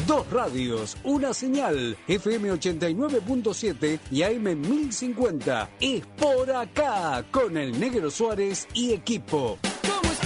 Dos radios, una señal, FM 89.7 y AM 1050. Es por acá, con el Negro Suárez y equipo. ¿Cómo estás?